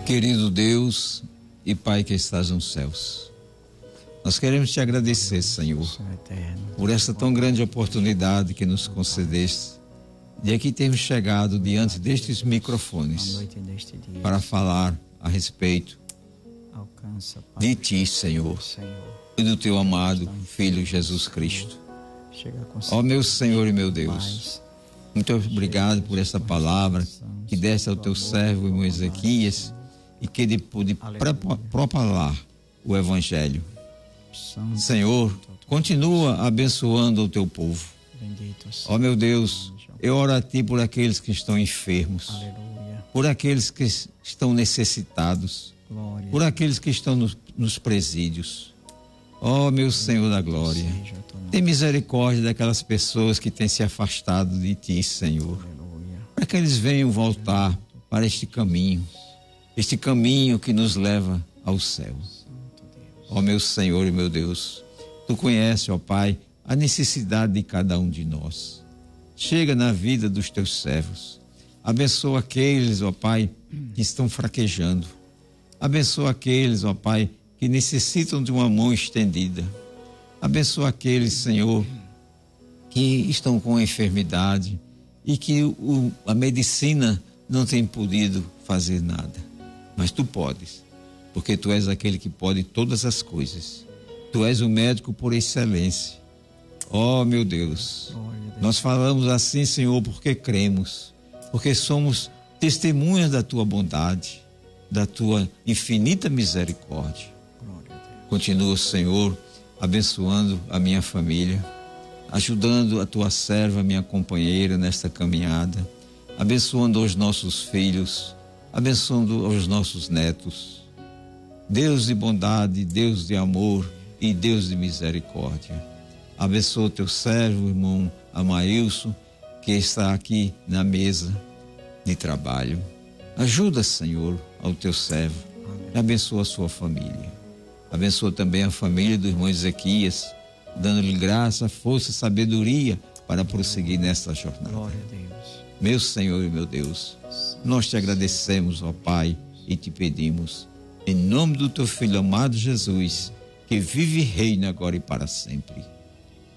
Querido Deus e Pai que estás nos céus, nós queremos te agradecer, Senhor, por esta tão grande oportunidade que nos concedeste de aqui termos chegado diante destes microfones para falar a respeito de ti, Senhor, e do teu amado Filho Jesus Cristo. Ó meu Senhor e meu Deus, muito obrigado por essa palavra que deste ao teu servo, irmão Ezequias, e que ele pôde propalar o Evangelho. Senhor, continua abençoando o teu povo. Ó meu Deus, eu oro a ti por aqueles que estão enfermos, por aqueles que estão necessitados, por aqueles que estão nos presídios. Ó meu Senhor da glória, tem misericórdia daquelas pessoas que têm se afastado de ti, Senhor, para que eles venham voltar para este caminho que nos leva ao céu. Ó meu Senhor e meu Deus, tu conheces, ó Pai, a necessidade de cada um de nós. Chega na vida dos teus servos, abençoa aqueles, ó Pai, que estão fraquejando, abençoa aqueles, ó Pai, que necessitam de uma mão estendida, abençoa aqueles, Senhor, que estão com enfermidade e que a medicina não tem podido fazer nada. Mas tu podes, porque tu és aquele que pode todas as coisas. Tu és o médico por excelência. Ó meu Deus, nós falamos assim, Senhor, porque cremos, porque somos testemunhas da tua bondade, da tua infinita misericórdia. Continua, Senhor, abençoando a minha família, ajudando a tua serva, minha companheira nesta caminhada, abençoando os nossos filhos, abençoando os nossos netos. Deus de bondade, Deus de amor e Deus de misericórdia. Abençoa o teu servo, irmão Amailson, que está aqui na mesa de trabalho. Ajuda, Senhor, ao teu servo. E abençoa a sua família. Abençoa também a família do irmão Ezequias, dando-lhe graça, força e sabedoria para prosseguir nesta jornada. Glória a Deus. Meu Senhor e meu Deus, nós te agradecemos, ó Pai, e te pedimos, em nome do teu Filho amado Jesus, que vive e reina agora e para sempre.